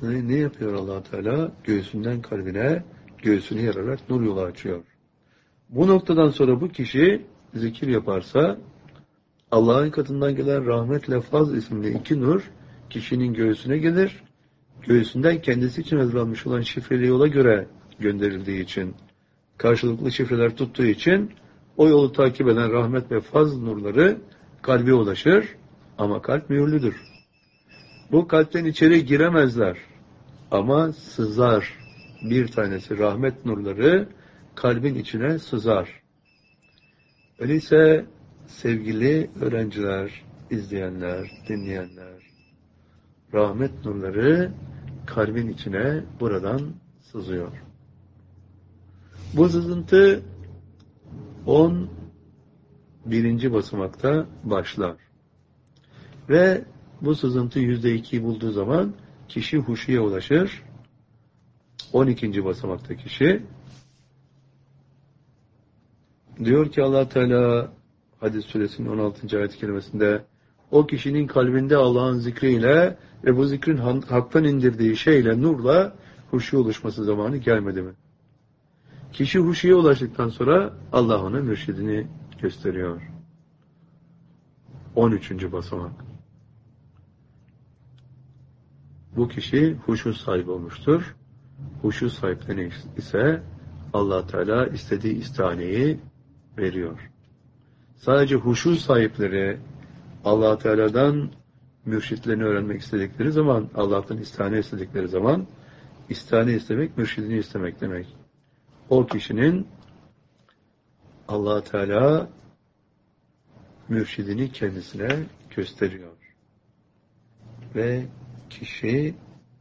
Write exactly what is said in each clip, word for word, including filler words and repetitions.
Ne, ne yapıyor Allah Teala? Göğsünden kalbine, göğsünü yararak nur yolu açıyor. Bu noktadan sonra bu kişi zikir yaparsa Allah'ın katından gelen rahmetle faz isimli iki nur kişinin göğsüne gelir. Göğsünden kendisi için hazırlanmış olan şifreli yola göre gönderildiği için, karşılıklı şifreler tuttuğu için o yolu takip eden rahmet ve faz nurları kalbe ulaşır ama kalp mühürlüdür. Bu kalpten içeri giremezler ama sızar. Bir tanesi rahmet nurları kalbin içine sızar. Öyleyse sevgili öğrenciler, izleyenler, dinleyenler, rahmet nurları kalbin içine buradan sızıyor. Bu sızıntı on birinci basamakta başlar. Ve bu sızıntı yüzde ikiyi bulduğu zaman kişi huşuya ulaşır. on ikinci basamakta kişi diyor ki Allah Teala Hadis suresinin on altıncı ayet-i kerimesinde o kişinin kalbinde Allah'ın zikriyle ve bu zikrin haktan indirdiği şeyle, nurla huşuya ulaşması zamanı gelmedi mi? Kişi huşuya ulaştıktan sonra Allah ona mürşidini gösteriyor. on üçüncü basamak. Bu kişi huşu sahibi olmuştur. Huşu sahipleri ise Allah Teala istediği istihaneyi veriyor. Sadece huşu sahipleri Allah Teala'dan mürşitlerini öğrenmek istedikleri zaman, Allah'tan istihane istedikleri zaman, istihane istemek, mürşidini istemek demek. O kişinin Allah Teala mürşidini kendisine gösteriyor. Ve kişi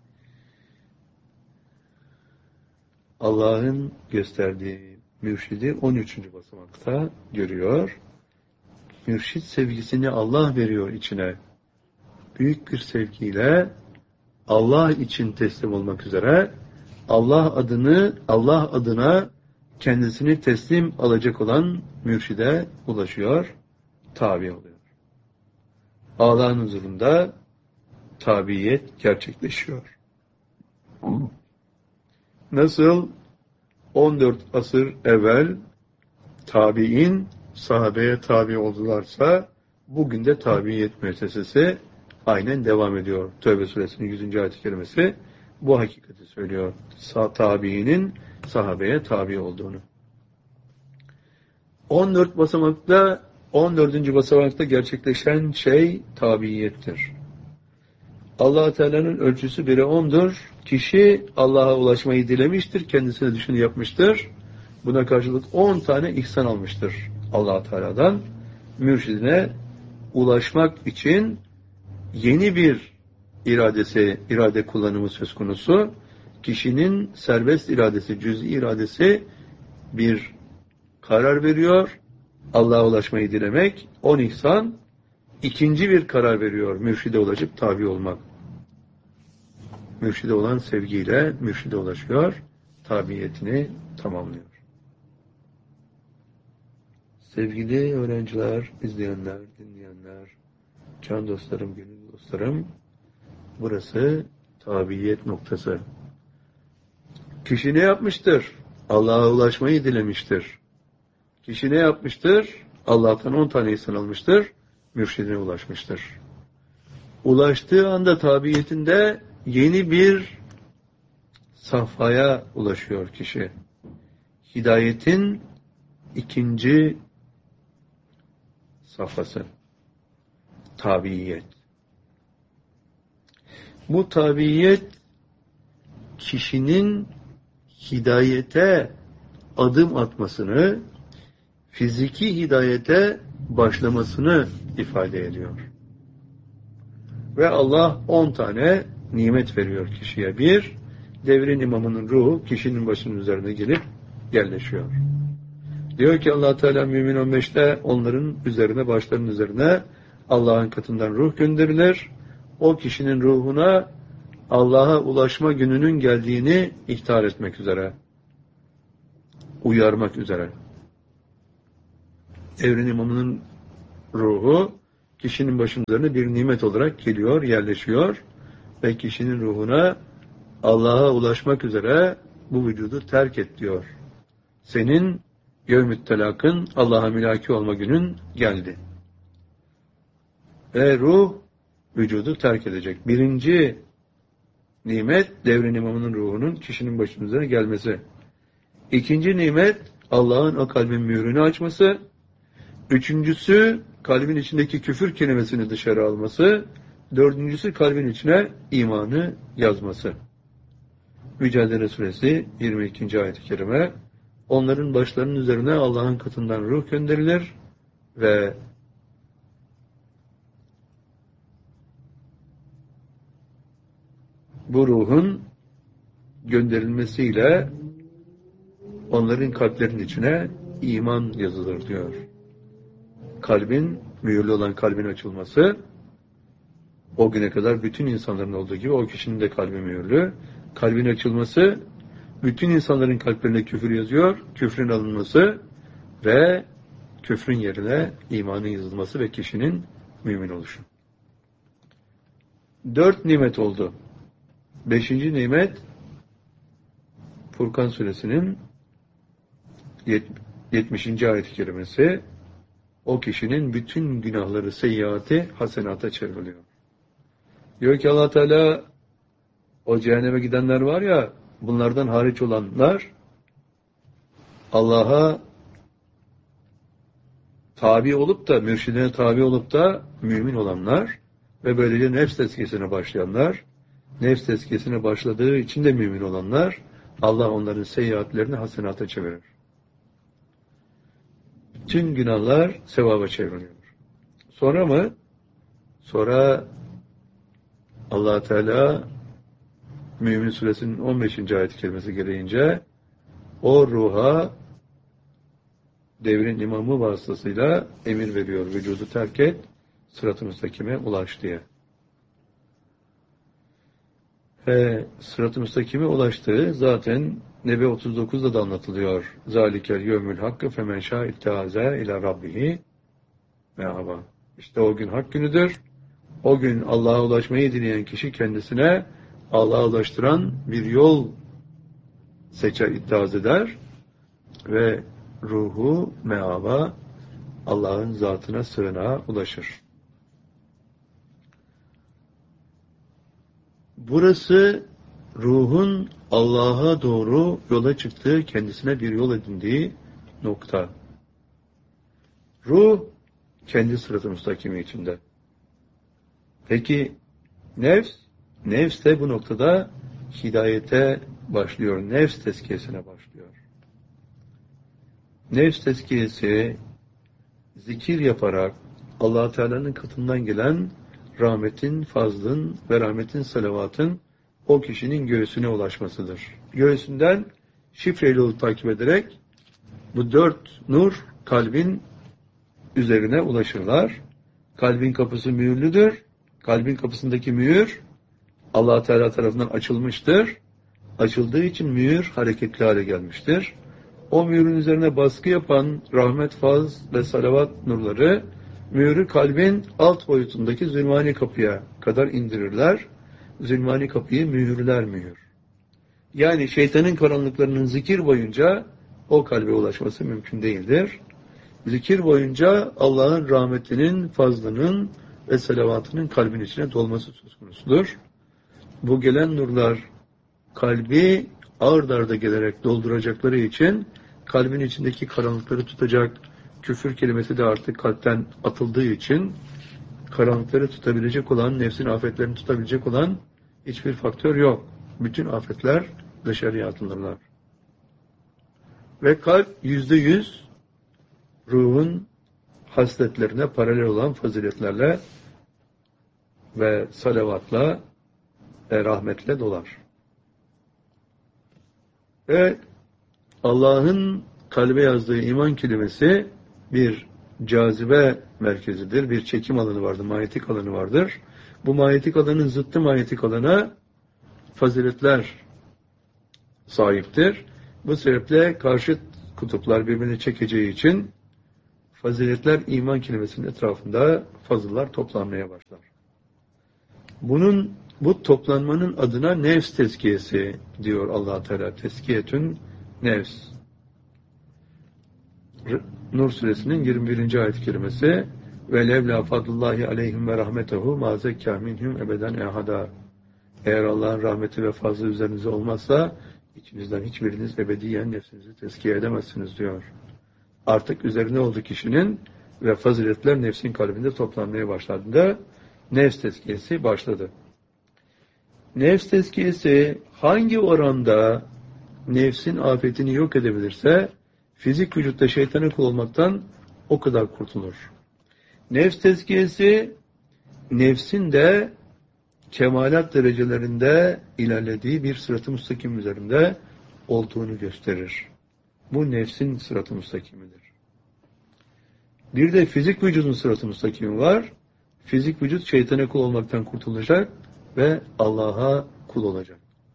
Allah'ın gösterdiği mürşidi on üçüncü basamakta görüyor. Mürşid sevgisini Allah veriyor içine. Büyük bir sevgiyle Allah için teslim olmak üzere Allah adını, Allah adına kendisini teslim alacak olan mürşide ulaşıyor, tabi oluyor. Allah'ın huzurunda tabiyet gerçekleşiyor. Nasıl on dört asır evvel tabi'in sahabeye tabi oldularsa bugün de tabiyet müessesesi aynen devam ediyor. Tövbe suresinin yüzüncü ayet-i kerimesi bu hakikati söylüyor. Tabiinin sahabeye tabi olduğunu. on dört basamakta on dördüncü basamakta gerçekleşen şey tabiyettir. Allah Teala'nın ölçüsü bire ondur. Kişi Allah'a ulaşmayı dilemiştir, kendisine düşünü yapmıştır. Buna karşılık on tane ihsan almıştır Allah Teala'dan. Mürşidine ulaşmak için yeni bir iradesi, irade kullanımı söz konusu. Kişinin serbest iradesi, cüz'i iradesi bir karar veriyor. Allah'a ulaşmayı dilemek, on ihsan, ikinci bir karar veriyor. Mürşide ulaşıp tabi olmak. Mürşide olan sevgiyle mürşide ulaşıyor, tabiyetini tamamlıyor. Sevgili öğrenciler, izleyenler, dinleyenler, can dostlarım, gönül dostlarım, burası tabiyet noktası. Kişi ne yapmıştır? Allah'a ulaşmayı dilemiştir. Kişi ne yapmıştır? Allah'tan on tane ihsan almıştır, mürşidine ulaşmıştır. Ulaştığı anda tabiyetinde yeni bir safhaya ulaşıyor kişi. Hidayetin ikinci safhası. Tabiyet. Bu tabiyet kişinin hidayete adım atmasını, fiziki hidayete başlamasını ifade ediyor. Ve Allah on tane nimet veriyor kişiye. Bir, devrin imamının ruhu kişinin başının üzerine gelip yerleşiyor. Diyor ki Allah Teala Mümin on beşte onların üzerine, başlarının üzerine Allah'ın katından ruh gönderilir. O kişinin ruhuna Allah'a ulaşma gününün geldiğini ihtar etmek üzere, uyarmak üzere. Evren imamının ruhu kişinin başının üzerine bir nimet olarak geliyor, yerleşiyor ve kişinin ruhuna Allah'a ulaşmak üzere bu vücudu terk et diyor. Senin yevmü't telakın, Allah'a mülaki olma günün geldi. Ve ruh vücudu terk edecek. Birinci nimet, devrin imamının ruhunun kişinin başının üzerine gelmesi. İkinci nimet, Allah'ın o kalbin mührünü açması. Üçüncüsü, kalbin içindeki küfür kelimesini dışarı alması. Dördüncüsü, kalbin içine imanı yazması. Mücadele Suresi yirmi ikinci ayet-i kerime. Onların başlarının üzerine Allah'ın katından ruh gönderilir ve bu ruhun gönderilmesiyle onların kalplerinin içine iman yazılır diyor. Kalbin, mühürlü olan kalbin açılması, o güne kadar bütün insanların olduğu gibi o kişinin de kalbi mühürlü. Kalbin açılması, bütün insanların kalplerine küfür yazıyor, küfrün alınması ve küfrün yerine imanın yazılması ve kişinin mümin oluşu. Dört nimet oldu. Beşinci nimet, Furkan Suresinin yetmişinci ayet-i kerimesi, o kişinin bütün günahları, seyyiatı hasenata çevriliyor. Diyor ki Allah Teala, o cehenneme gidenler var ya, bunlardan hariç olanlar, Allah'a tabi olup da, mürşidine tabi olup da mümin olanlar ve böylece nefs tezkiyesine başlayanlar, nefs tezkiyesine başladığı için de mümin olanlar, Allah onların seyyiatlerini hasenata çevirir. Bütün günahlar sevaba çevriliyor. Sonra mı? Sonra Allah Teala Mümin Suresinin on beşinci ayet-i kerimesi gereğince o ruha devrin imamı vasıtasıyla emir veriyor. Vücudu terk et, sırat-ı müstakime ulaş diye. Ve sırat-ı müstakime ulaştığı zaten Nebe otuz dokuzda da anlatılıyor. Zalikel yevmül hakkı femen şâ ittehâze ilâ rabbihi merhaba. İşte o gün hak günüdür. O gün Allah'a ulaşmayı dileyen kişi kendisine Allah'a ulaştıran bir yol seçer, ittihaz eder ve ruhu meaba Allah'ın zatına, sığınağa ulaşır. Burası ruhun Allah'a doğru yola çıktığı, kendisine bir yol edindiği nokta. Ruh kendi sırat-ı müstakimi içinde. Peki nefs? Nefs de bu noktada hidayete başlıyor. Nefs tezkiyesine başlıyor. Nefs tezkiyesi zikir yaparak Allah Teala'nın katından gelen rahmetin, fazlın ve rahmetin, salavatın o kişinin göğsüne ulaşmasıdır. Göğsünden şifreyle yolu takip ederek bu dört nur kalbin üzerine ulaşırlar. Kalbin kapısı mühürlüdür. Kalbin kapısındaki mühür Allah Teala tarafından açılmıştır. Açıldığı için mühür hareketli hale gelmiştir. O mühürün üzerine baskı yapan rahmet, faz ve salavat nurları mühürü kalbin alt boyutundaki zulmani kapıya kadar indirirler. Zulmani kapıyı mühürler mühür. Yani şeytanın karanlıklarının zikir boyunca o kalbe ulaşması mümkün değildir. Zikir boyunca Allah'ın rahmetinin, fazlının ve salavatının kalbin içine dolması söz konusudur. Bu gelen nurlar kalbi ard arda gelerek dolduracakları için kalbin içindeki karanlıkları tutacak, küfür kelimesi de artık kalpten atıldığı için karanlıkları tutabilecek olan, nefsin afetlerini tutabilecek olan hiçbir faktör yok. Bütün afetler dışarıya atılırlar. Ve kalp yüzde yüz ruhun hasletlerine paralel olan faziletlerle ve salavatla ve rahmetle dolar. Ve Allah'ın kalbe yazdığı iman kelimesi bir cazibe merkezidir. Bir çekim alanı vardır, manyetik alanı vardır. Bu manyetik alanın zıttı manyetik alana faziletler sahiptir. Bu sebeple karşıt kutuplar birbirini çekeceği için faziletler iman kelimesinin etrafında fazıllar toplanmaya başlar. Bunun Bu toplanmanın adına nefs tezkiyesi diyor Allah Teala. Tezkiyetün nefs. Nur suresinin yirmi birinci ayet-i kerimesi ve levla fadlullahi aleyhim ve rahmetehu ma zekkâ minhum ebeden ehada. Eğer Allah'ın rahmeti ve fazlı üzerinize olmazsa içinizden hiçbiriniz ebediyen nefsinizi tezkiye edemezsiniz diyor. Artık üzerine oldu kişinin ve faziletler nefsin kalbinde toplanmaya başladığında nefs tezkiyesi başladı. Nefs tezkiyesi hangi oranda nefsin afetini yok edebilirse fizik vücutta şeytana kul olmaktan o kadar kurtulur. Nefs tezkiyesi nefsin de kemalat derecelerinde ilerlediği bir sırat-ı müstakim üzerinde olduğunu gösterir. Bu nefsin sırat-ı müstakimidir. Bir de fizik vücudun sırat-ı müstakimi var. Fizik vücut şeytana kul olmaktan kurtulacak ve Allah'a kul olacak.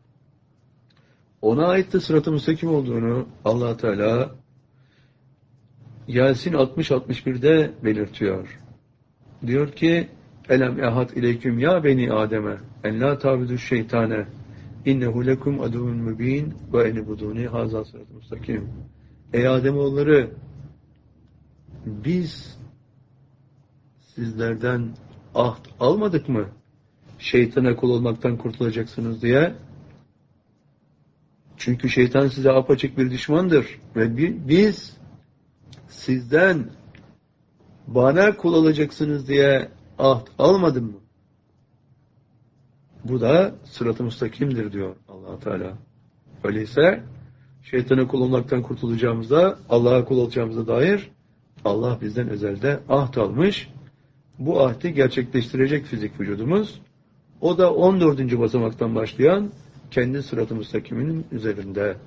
Ona ait de sırat-ı müstakim olduğunu Allah Teala Yasin altmış altmış bir'de belirtiyor. Diyor ki Elem ehad ileyküm ya beni Adem'e en la tabudu şeytane innehu lekum aduvun mübin ve enibuduni haza sırat-ı müstakim. Ey Ademoğulları, biz sizlerden ahd almadık mı? Şeytana kul olmaktan kurtulacaksınız diye. Çünkü şeytan size apaçık bir düşmandır. Ve biz sizden bana kul olacaksınız diye ahd almadım mı? Bu da sırat-ı müstakimdir diyor Allah Teala. Öyleyse şeytana kul olmaktan kurtulacağımızda, Allah'a kul olacağımıza dair Allah bizden özelde ahd almış. Bu ahdi gerçekleştirecek fizik vücudumuz. O da on dördüncü basamaktan başlayan kendi sırat-ı müstakiminin üzerinde.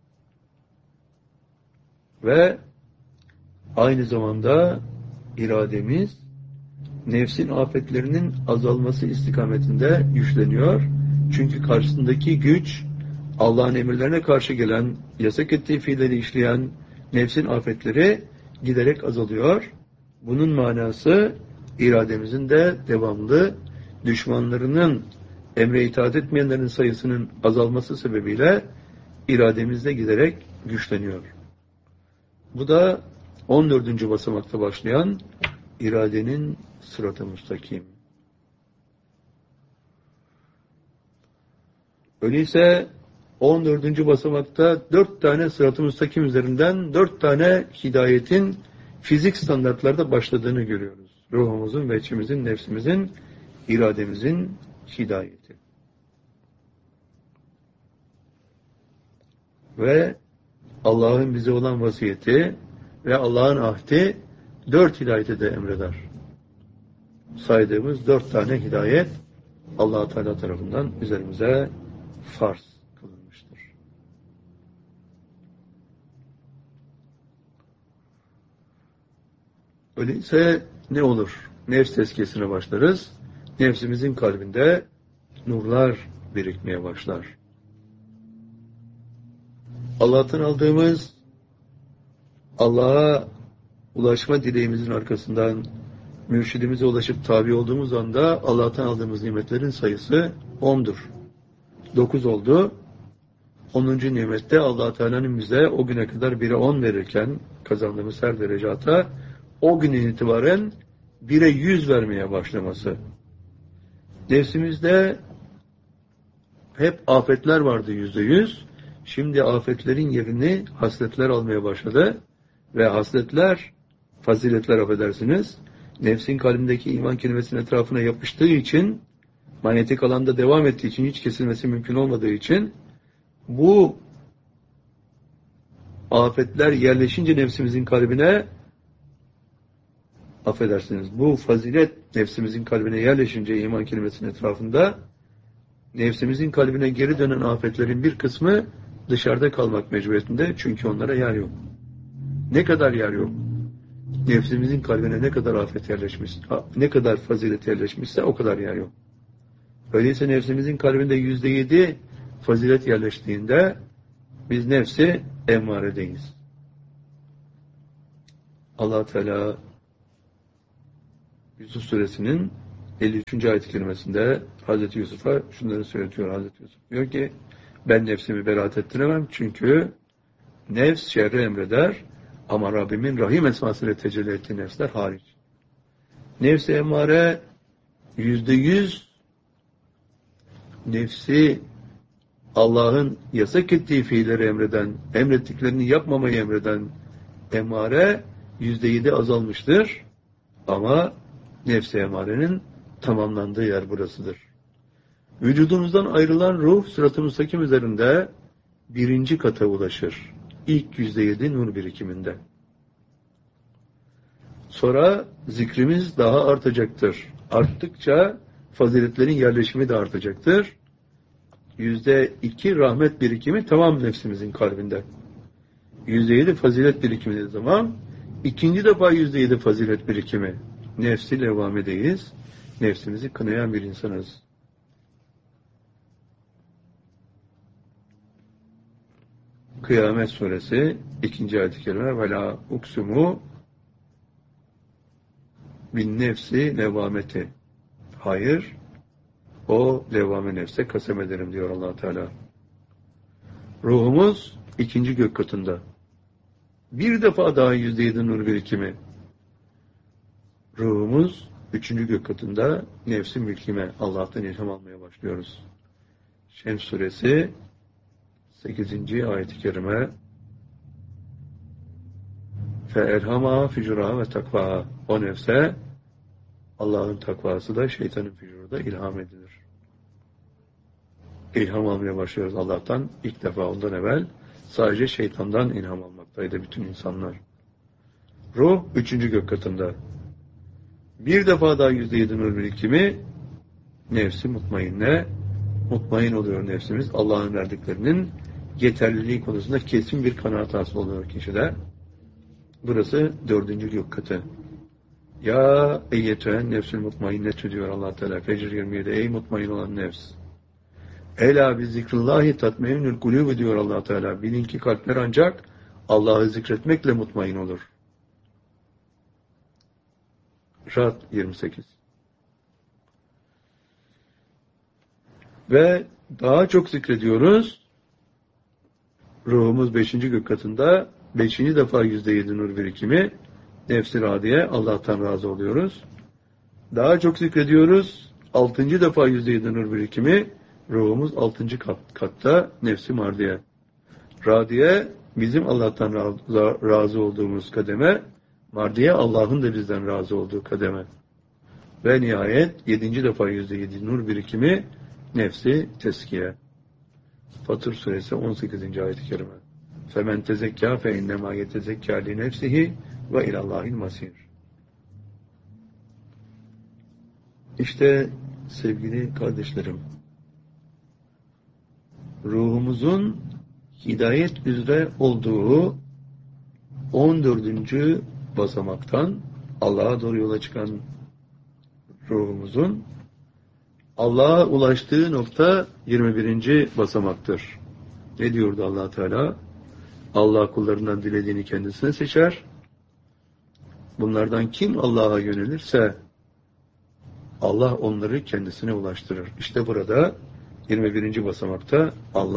Ve aynı zamanda irademiz nefsin afetlerinin azalması istikametinde güçleniyor. Çünkü karşısındaki güç Allah'ın emirlerine karşı gelen, yasak ettiği fiilleri işleyen nefsin afetleri giderek azalıyor. Bunun manası irademizin de devamlı düşmanlarının, emre itaat etmeyenlerin sayısının azalması sebebiyle irademizde giderek güçleniyor. Bu da on dördüncü basamakta başlayan iradenin sırat-ı müstakim. Öyleyse on dördüncü basamakta dört tane sırat-ı müstakim üzerinden dört tane hidayetin fizik standartlarda başladığını görüyoruz. Ruhumuzun ve içimizin, nefsimizin, irademizin hidayeti. Ve Allah'ın bize olan vasiyeti ve Allah'ın ahdi dört hidayete de emreder. Saydığımız dört tane hidayet Allah Teala tarafından üzerimize farz kılınmıştır. Öyleyse ne olur? Nefs tezkiyesine başlarız. Nefsimizin kalbinde nurlar birikmeye başlar. Allah'tan aldığımız, Allah'a ulaşma dileğimizin arkasından mürşidimize ulaşıp tabi olduğumuz anda Allah'tan aldığımız nimetlerin sayısı on'dur. dokuz oldu. onuncu nimette Allah Teala'nın bize o güne kadar bire on verirken kazandığımız her derecata o günden itibaren bire yüz vermeye başlaması. Nefsimizde hep afetler vardı yüzde yüz. Şimdi afetlerin yerini hasletler almaya başladı. Ve hasletler, faziletler affedersiniz, nefsin kalbindeki iman kelimesinin etrafına yapıştığı için, manyetik alanda devam ettiği için, hiç kesilmesi mümkün olmadığı için, bu afetler yerleşince nefsimizin kalbine, affedersiniz, bu fazilet nefsimizin kalbine yerleşince iman kelimesinin etrafında, nefsimizin kalbine geri dönen afetlerin bir kısmı dışarıda kalmak mecburiyetinde, çünkü onlara yer yok. Ne kadar yer yok? Nefsimizin kalbine ne kadar afet yerleşmiş, ne kadar fazilet yerleşmişse o kadar yer yok. Öyleyse nefsimizin kalbinde yüzde yedi fazilet yerleştiğinde biz nefsi emmaredeyiz. Allah Teala Yusuf Suresinin elli üçüncü ayet-i kerimesinde Hazreti Yusuf'a şunları söyletiyor. Hazreti Yusuf diyor ki ben nefsimi beraat ettiremem çünkü nefs şerri emreder ama Rabbimin rahim esmasıyla tecelli ettiği nefsler hariç. Nefs-i emmare yüzde yüz nefsi Allah'ın yasak ettiği fiilleri emreden, emrettiklerini yapmamayı emreden emmare yüzde yedi azalmıştır. Ama nefs-i emmarenin tamamlandığı yer burasıdır. Vücudumuzdan ayrılan ruh sırat-ı müstakim üzerinde birinci kata ulaşır. İlk yüzde yedi nur birikiminde. Sonra zikrimiz daha artacaktır. Arttıkça faziletlerin yerleşimi de artacaktır. Yüzde iki rahmet birikimi tamam nefsimizin kalbinde. Yüzde yedi fazilet birikimi dediği zaman ikinci defa yüzde yedi fazilet birikimi. Nefsi levvamedeyiz. Nefsimizi kınayan bir insanız. Kıyamet suresi ikinci ayet-i kerime ve la uksumu bin nefsi levvameti. Hayır, o levvame nefse kasem ederim diyor Allah Teala. Ruhumuz ikinci gök katında. Bir defa daha yüzde yedi nur birikimi. Ruhumuz üçüncü gök katında nefsi mülkime Allah'tan ilham almaya başlıyoruz. Şems suresi sekizinci ayet-i kerime فَاَلْهَمَا فِجُرَهَا ve takvaha. O nefse Allah'ın takvası da şeytanın fücuru da ilham edilir. İlham almaya başlıyoruz Allah'tan. İlk defa ondan evvel sadece şeytandan ilham almaktaydı bütün insanlar. Ruh üçüncü gök katında. Bir defa daha yüzde yedi nur birikimi nefsi mutmainne mutmain oluyor nefsimiz. Allah'ın verdiklerinin yeterliliği konusunda kesin bir kanaat hasıl oluyor kişide. Burası dördüncü gök katı. Ya eyyetühen nefsül mutmainnetü diyor Allah Teala. Fecr yirmi yedi. Ey mutmain olan nefs. Ela bi zikrillahi tatmeinnül kulûbü diyor Allah Teala. Bilin ki kalpler ancak Allah'ı zikretmekle mutmain olur. Ra'd yirmi sekiz. Ve daha çok zikrediyoruz. Ruhumuz beşinci gök katında beşinci defa yüzde yedi nur birikimi nefs-i radiye Allah'tan razı oluyoruz. Daha çok zikrediyoruz. Altıncı defa yüzde yedi nur birikimi ruhumuz altıncı kat, katta nefs-i mardiye. Radiye bizim Allah'tan razı, razı olduğumuz kademe, mardiye Allah'ın da bizden razı olduğu kademe. Ve nihayet yedinci defa yüzde yedi nur birikimi nefsi teskiye. Fatır suresi on sekizinci ayet-i kerime. فَمَنْ تَزَكَّى فَاِنَّمَا يَتَزَكَّى لِنَفْسِهِ وَاِلَى اللّٰهِ الْمَصِيرِ. İşte sevgili kardeşlerim, ruhumuzun hidayet üzere olduğu on dördüncü basamaktan Allah'a doğru yola çıkan ruhumuzun Allah'a ulaştığı nokta yirmi birinci basamaktır. Ne diyordu Allah Teala? Allah kullarından dilediğini kendisine seçer. Bunlardan kim Allah'a yönelirse Allah onları kendisine ulaştırır. İşte burada yirmi birinci basamakta Allah